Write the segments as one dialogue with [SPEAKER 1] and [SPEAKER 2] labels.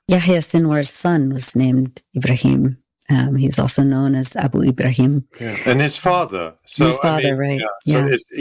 [SPEAKER 1] Yahya Sinwar's son was named Ibrahim. He's also known as Abu Ibrahim.
[SPEAKER 2] Yeah. And his father. So
[SPEAKER 1] his father, right?
[SPEAKER 2] Yeah. So it's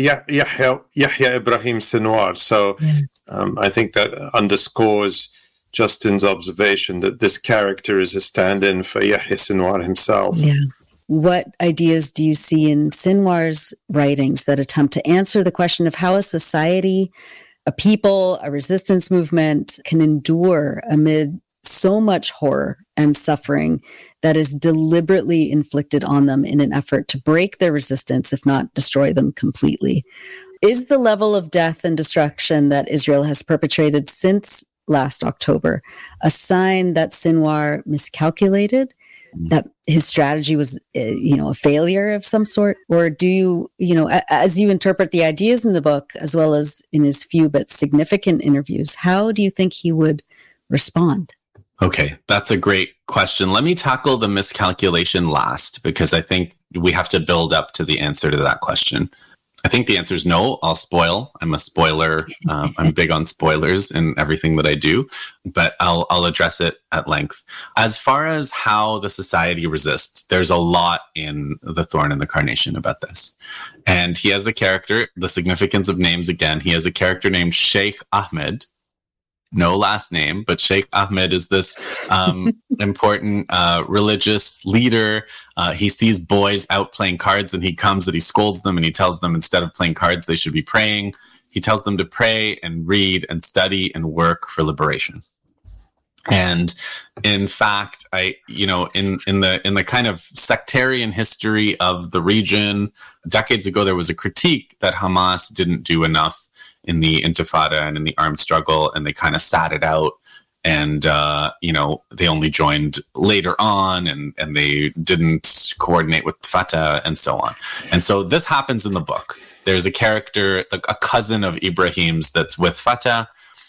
[SPEAKER 2] Yahya Ibrahim Sinwar. So I think that underscores Justin's observation that this character is a stand-in for Yahya Sinwar himself.
[SPEAKER 1] Yeah. What ideas do you see in Sinwar's writings that attempt to answer the question of how a society, a people, a resistance movement can endure amid so much horror and suffering that is deliberately inflicted on them in an effort to break their resistance, if not destroy them completely? Is the level of death and destruction that Israel has perpetrated since last October a sign that Sinwar miscalculated, that his strategy was, a failure of some sort? Or do you, as you interpret the ideas in the book, as well as in his few but significant interviews, how do you think he would respond?
[SPEAKER 3] Okay, that's a great question. Let me tackle the miscalculation last, because I think we have to build up to the answer to that question. I think the answer is no. I'll spoil. I'm a spoiler. I'm big on spoilers in everything that I do, but I'll address it at length. As far as how the society resists, there's a lot in The Thorn and the Carnation about this. And he has a character, the significance of names again, he has a character named Sheikh Ahmed. No last name, but Sheikh Ahmed is this important religious leader. He sees boys out playing cards and he comes and he scolds them and he tells them instead of playing cards, they should be praying. He tells them to pray and read and study and work for liberation. And in fact, in the kind of sectarian history of the region, decades ago, there was a critique that Hamas didn't do enough in the Intifada and in the armed struggle, and they kind of sat it out. And, they only joined later on and they didn't coordinate with Fatah and so on. And so this happens in the book. There's a character, a cousin of Ibrahim's that's with Fatah,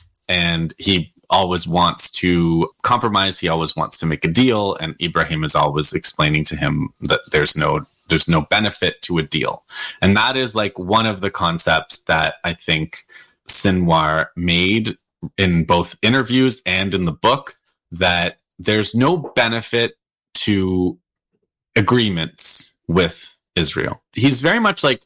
[SPEAKER 3] and he always wants to compromise. He always wants to make a deal. And Ibrahim is always explaining to him that there's no benefit to a deal. And that is like one of the concepts that I think Sinwar made in both interviews and in the book, that there's no benefit to agreements with Israel. He's very much like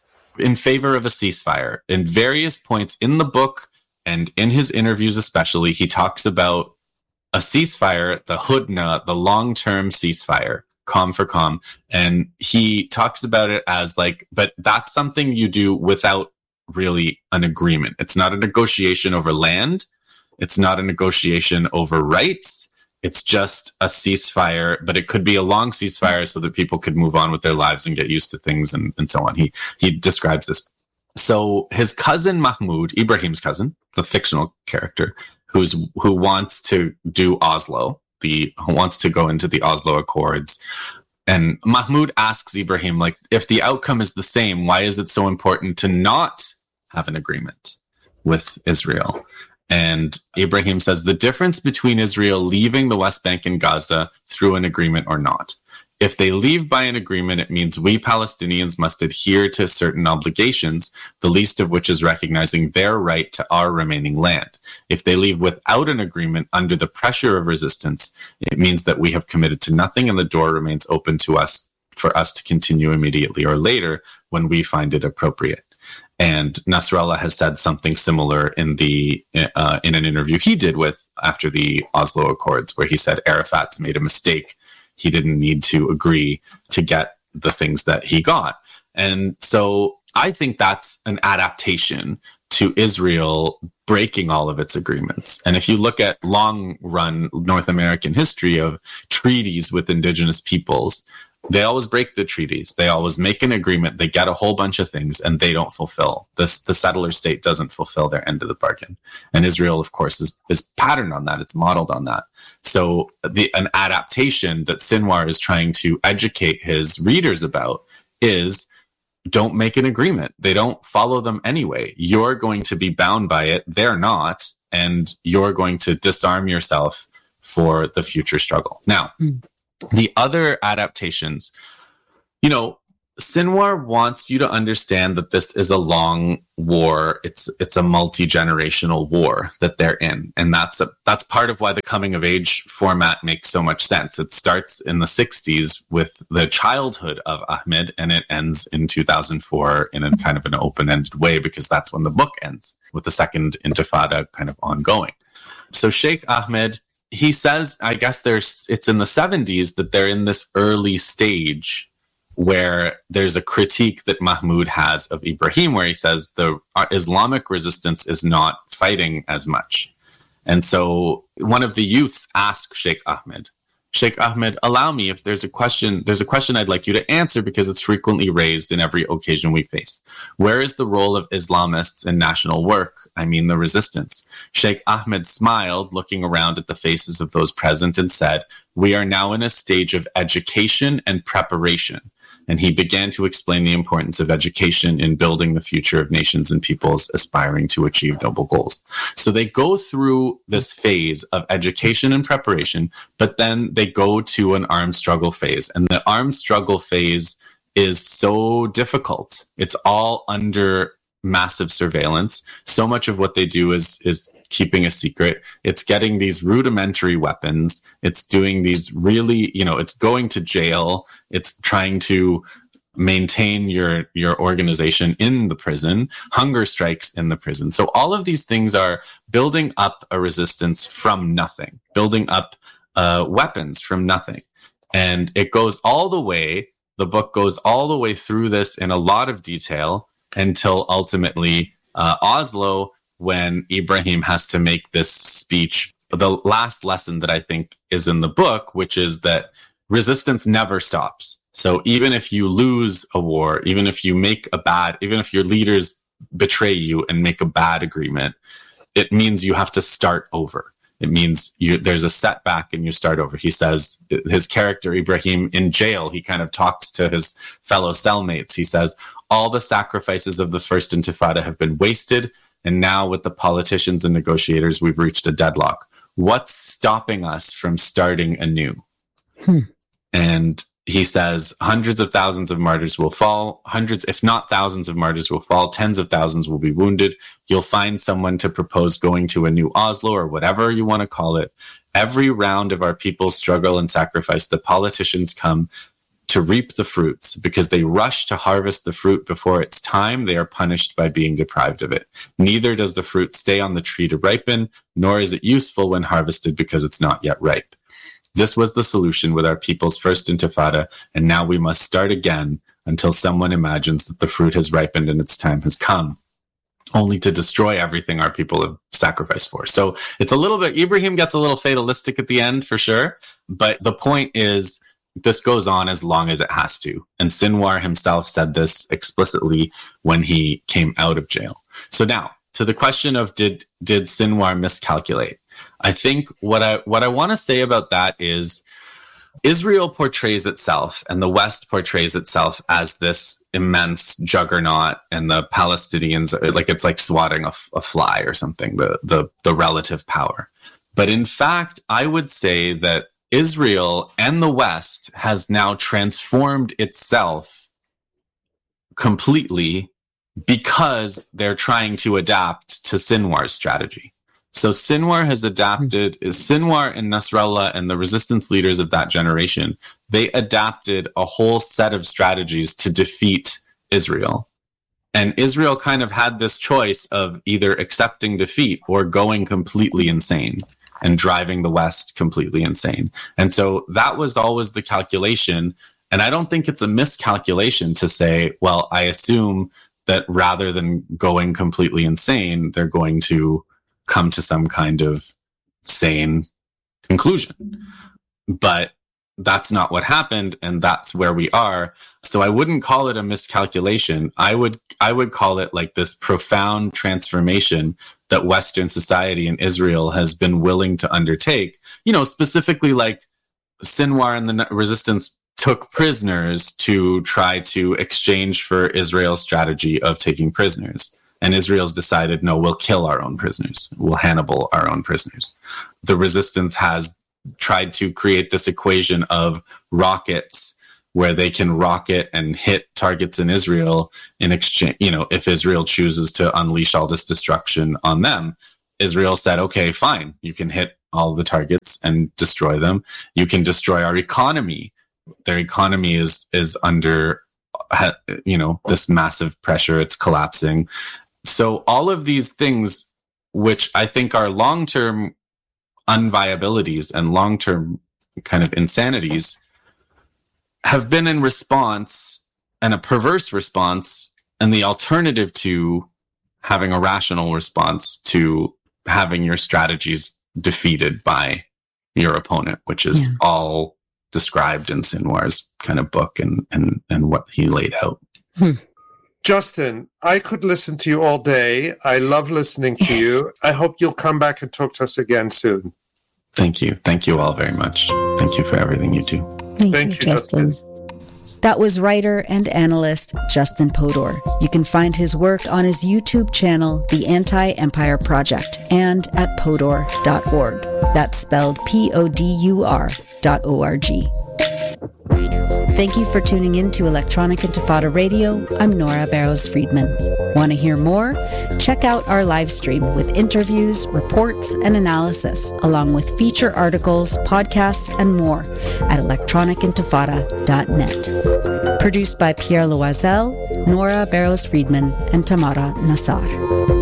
[SPEAKER 3] in favor of a ceasefire. In various points in the book and in his interviews especially, he talks about a ceasefire, the Hudna, the long-term ceasefire, calm for calm. And he talks about it as like, but that's something you do without really an agreement. It's not a negotiation over land. It's not a negotiation over rights. It's just a ceasefire, but it could be a long ceasefire so that people could move on with their lives and get used to things and so on. He describes this. So his cousin Mahmoud, Ibrahim's cousin, the fictional character, who wants to do Oslo, who wants to go into the Oslo Accords. And Mahmoud asks Ibrahim, like, if the outcome is the same, why is it so important to not have an agreement with Israel? And Ibrahim says the difference between Israel leaving the West Bank and Gaza through an agreement or not. If they leave by an agreement, it means we Palestinians must adhere to certain obligations, the least of which is recognizing their right to our remaining land. If they leave without an agreement under the pressure of resistance, it means that we have committed to nothing and the door remains open to us for us to continue immediately or later when we find it appropriate. And Nasrallah has said something similar in an interview he did after the Oslo Accords, where he said Arafat's made a mistake. He didn't need to agree to get the things that he got. And so I think that's an adaptation to Israel breaking all of its agreements. And if you look at long run North American history of treaties with indigenous peoples, they always break the treaties. They always make an agreement. They get a whole bunch of things and they don't fulfill. The settler state doesn't fulfill their end of the bargain. And Israel, of course, is patterned on that. It's modeled on that. So an adaptation that Sinwar is trying to educate his readers about is don't make an agreement. They don't follow them anyway. You're going to be bound by it. They're not. And you're going to disarm yourself for the future struggle. Now, the other adaptations, Sinwar wants you to understand that this is a long war. It's a multi-generational war that they're in. And that's part of why the coming of age format makes so much sense. It starts in the 60s with the childhood of Ahmed, and it ends in 2004 in a kind of an open-ended way, because that's when the book ends, with the second intifada kind of ongoing. So Sheikh Ahmed, he says, I guess it's in the 70s that they're in this early stage where there's a critique that Mahmoud has of Ibrahim, where he says the Islamic resistance is not fighting as much. And so one of the youths asked Sheikh Ahmed, allow me, if there's a question I'd like you to answer, because it's frequently raised in every occasion we face. Where is the role of Islamists in national work? I mean, the resistance. Sheikh Ahmed smiled, looking around at the faces of those present, and said, we are now in a stage of education and preparation. And he began to explain the importance of education in building the future of nations and peoples aspiring to achieve noble goals. So they go through this phase of education and preparation, but then they go to an armed struggle phase. And the armed struggle phase is so difficult. It's all under massive surveillance. So much of what they do is keeping a secret. It's getting these rudimentary weapons. It's doing these really, it's going to jail. It's trying to maintain your organization in the prison, hunger strikes in the prison. So all of these things are building up a resistance from nothing, building up weapons from nothing. And it goes all the way, the book goes all the way through this in a lot of detail until ultimately Oslo, when Ibrahim has to make this speech. The last lesson that I think is in the book, which is that resistance never stops. So even if you lose a war, even if your leaders betray you and make a bad agreement, it means you have to start over. It means there's a setback and you start over. He says, his character, Ibrahim, in jail, he kind of talks to his fellow cellmates. He says, all the sacrifices of the first intifada have been wasted. And now with the politicians and negotiators, we've reached a deadlock. What's stopping us from starting anew? And he says, hundreds of thousands of martyrs will fall. Hundreds, if not thousands of martyrs will fall. Tens of thousands will be wounded. You'll find someone to propose going to a new Oslo, or whatever you want to call it. Every round of our people's struggle and sacrifice, the politicians come to reap the fruits. Because they rush to harvest the fruit before its time, they are punished by being deprived of it. Neither does the fruit stay on the tree to ripen, nor is it useful when harvested because it's not yet ripe. This was the solution with our people's first intifada, and now we must start again until someone imagines that the fruit has ripened and its time has come, only to destroy everything our people have sacrificed for. So it's a little bit, Ibrahim gets a little fatalistic at the end for sure, but the point is, this goes on as long as it has to. And Sinwar himself said this explicitly when he came out of jail. So now, to the question of did Sinwar miscalculate? I think what I want to say about that is Israel portrays itself and the West portrays itself as this immense juggernaut, and the Palestinians, it's like swatting a fly or something, the relative power. But in fact, I would say that Israel and the West has now transformed itself completely because they're trying to adapt to Sinwar's strategy. So Sinwar has adapted, Sinwar and Nasrallah and the resistance leaders of that generation, they adapted a whole set of strategies to defeat Israel. And Israel kind of had this choice of either accepting defeat or going completely insane and driving the West completely insane. And so that was always the calculation. And I don't think it's a miscalculation to say, well, I assume that rather than going completely insane, they're going to come to some kind of sane conclusion. But that's not what happened, and that's where we are. So I wouldn't call it a miscalculation. I would call it like this profound transformation that Western society and Israel has been willing to undertake. Specifically like Sinwar and the resistance took prisoners to try to exchange for Israel's strategy of taking prisoners. And Israel's decided, no, we'll kill our own prisoners. We'll Hannibal our own prisoners. The resistance has tried to create this equation of rockets where they can rocket and hit targets in Israel in exchange, if Israel chooses to unleash all this destruction on them. Israel said, okay, fine, you can hit all the targets and destroy them. You can destroy our economy. Their economy is under, this massive pressure. It's collapsing. So all of these things, which I think are long-term unviabilities and long-term kind of insanities, have been in response, and a perverse response, and the alternative to having a rational response to having your strategies defeated by your opponent, which is all described in Sinwar's kind of book and what he laid out.
[SPEAKER 2] Justin, I could listen to you all day. I love listening to you. I hope you'll come back and talk to us again soon.
[SPEAKER 3] Thank you. Thank you all very much. Thank you for everything you do.
[SPEAKER 1] Thank you, Justin. That was writer and analyst Justin Podor. You can find his work on his YouTube channel, The Anti-Empire Project, and at podor.org. That's spelled PODUR.org. Thank you for tuning in to Electronic Intifada Radio. I'm Nora Barrows-Friedman. Want to hear more? Check out our live stream with interviews, reports, and analysis, along with feature articles, podcasts, and more at electronicintifada.net. Produced by Pierre Loisel, Nora Barrows-Friedman, and Tamara Nassar.